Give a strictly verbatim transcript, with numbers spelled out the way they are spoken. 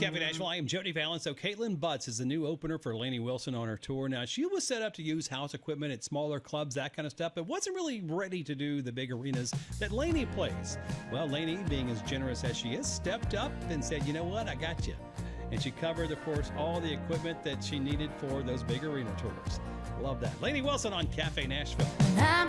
Cafe Nashville, I am Jody Valance. So Caitlin Butts is the new opener for Lainey Wilson on her tour. Now, she was set up to use house equipment at smaller clubs, that kind of stuff, but wasn't really ready to do the big arenas that Lainey plays. Well, Lainey, being as generous as she is, stepped up and said, you know what, I got you. And she covered, of course, all the equipment that she needed for those big arena tours. Love that. Lainey Wilson on Cafe Nashville. I'm